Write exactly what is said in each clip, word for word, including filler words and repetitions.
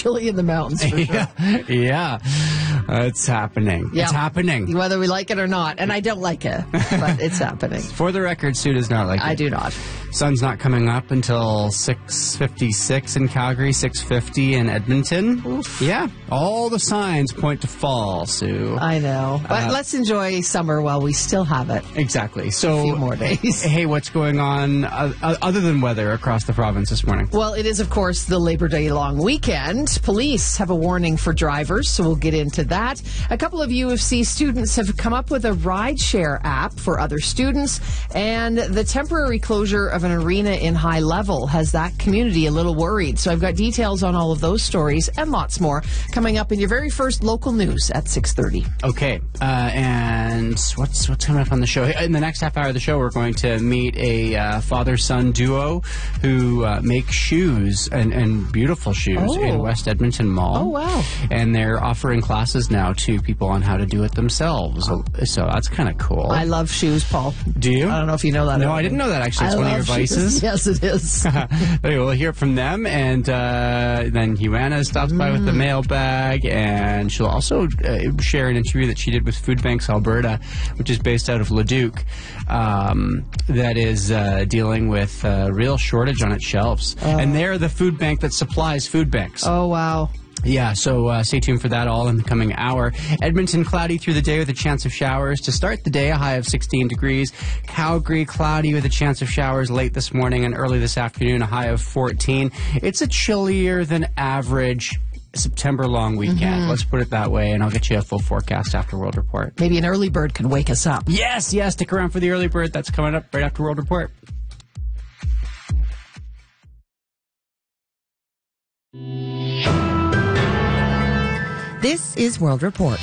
chilly in the mountains for yeah, sure. Yeah, uh, it's happening. Yeah. It's happening. Whether we like it or not. And I don't like it, but it's happening. For the record, Sue does not like it. I do not. Sun's not coming up until six fifty-six in Calgary, six fifty in Edmonton. Oof. Yeah, all the signs point to fall, Sue. I know. But Uh, let's enjoy summer while we still have it. Exactly. So, a few more days. Hey, what's going on uh, other than weather across the province this morning? Well, it is, of course, the Labor Day long weekend. Police have a warning for drivers, so we'll get into that. A couple of U of C students have come up with a rideshare app for other students, and the temporary closure of an arena in High Level has that community a little worried. So I've got details on all of those stories and lots more coming up in your very first local news at six thirty. Okay, uh, and what's what's coming up on the show? In the next half hour of the show, we're going to meet a uh, father-son duo who uh, make shoes and, and beautiful shoes Oh. in West Edmonton Mall. Oh, wow. And they're offering classes now to people on how to do it themselves. So, so that's kind of cool. I love shoes, Paul. Do you? I don't know if you know that. No, or I not. didn't know that, actually. It's I one of your love vices. shoes. Yes, it is. Anyway, we'll hear from them, and uh, then Joanna stops by with the mailbag, and she'll also uh, share an interview that she did with Food Banks Alberta, which is based out of Leduc, um, that is uh, dealing with a real shortage on its shelves. Oh. And they're the food bank that supplies food banks. Oh, wow. Yeah, so uh, stay tuned for that all in the coming hour. Edmonton, cloudy through the day with a chance of showers. To start the day, a high of sixteen degrees. Calgary, cloudy with a chance of showers late this morning and early this afternoon, a high of fourteen. It's a chillier than average September long weekend. Mm-hmm. Let's put it that way, and I'll get you a full forecast after World Report. Maybe an early bird can wake us up. Yes, yes, stick around for the early bird. That's coming up right after World Report. This is World Report.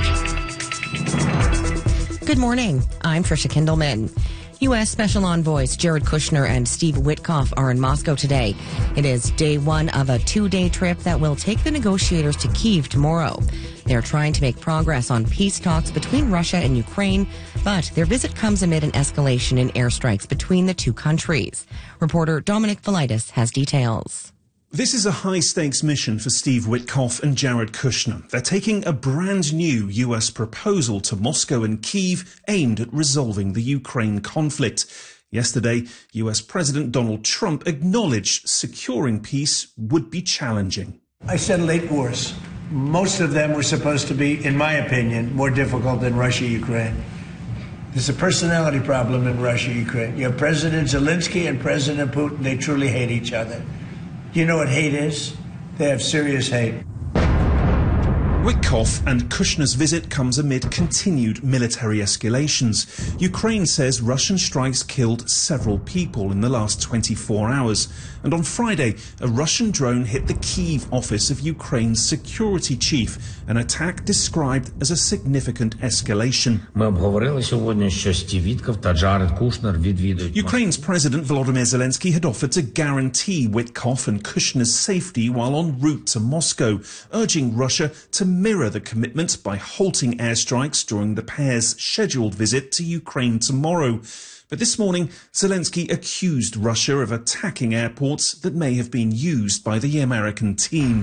Good morning. I'm Tricia Kindleman. U S. Special Envoys Jared Kushner and Steve Witkoff are in Moscow today. It is day one of a two-day trip that will take the negotiators to Kyiv tomorrow. They're trying to make progress on peace talks between Russia and Ukraine, but their visit comes amid an escalation in airstrikes between the two countries. Reporter Dominic Velitis has details. This is a high-stakes mission for Steve Witkoff and Jared Kushner. They're taking a brand-new U S proposal to Moscow and Kyiv aimed at resolving the Ukraine conflict. Yesterday, U S President Donald Trump acknowledged securing peace would be challenging. I settled eight wars. Most of them were supposed to be, in my opinion, more difficult than Russia-Ukraine. There's a personality problem in Russia-Ukraine. You have President Zelensky and President Putin. They truly hate each other. You know what hate is? They have serious hate. Witkoff and Kushner's visit comes amid continued military escalations. Ukraine says Russian strikes killed several people in the last twenty-four hours. And on Friday, a Russian drone hit the Kyiv office of Ukraine's security chief, an attack described as a significant escalation. Ukraine's President Volodymyr Zelensky had offered to guarantee Witkoff and Kushner's safety while en route to Moscow, urging Russia to mirror the commitment by halting airstrikes during the pair's scheduled visit to Ukraine tomorrow. But this morning, Zelensky accused Russia of attacking airports that may have been used by the American team.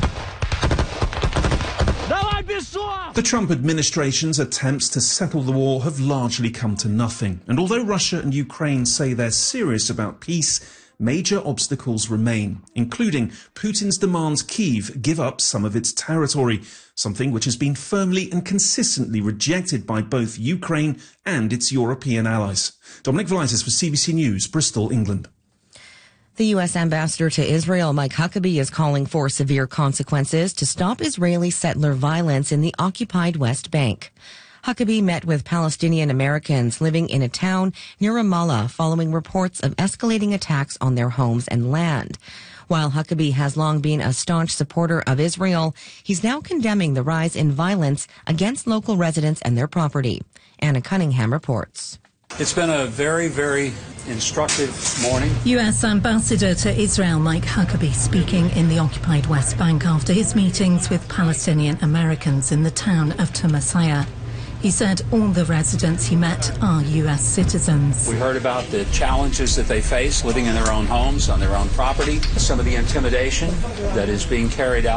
The Trump administration's attempts to settle the war have largely come to nothing. And although Russia and Ukraine say they're serious about peace, major obstacles remain, including Putin's demands Kyiv give up some of its territory, something which has been firmly and consistently rejected by both Ukraine and its European allies. Dominic Velitis for C B C News, Bristol, England. The U S ambassador to Israel, Mike Huckabee, is calling for severe consequences to stop Israeli settler violence in the occupied West Bank. Huckabee met with Palestinian Americans living in a town near Ramallah following reports of escalating attacks on their homes and land. While Huckabee has long been a staunch supporter of Israel, he's now condemning the rise in violence against local residents and their property. Anna Cunningham reports. It's been a very, very instructive morning. U S Ambassador to Israel Mike Huckabee speaking in the occupied West Bank after his meetings with Palestinian Americans in the town of Tumasaya. He said all the residents he met are U S citizens. We heard about the challenges that they face living in their own homes, on their own property, some of the intimidation that is being carried out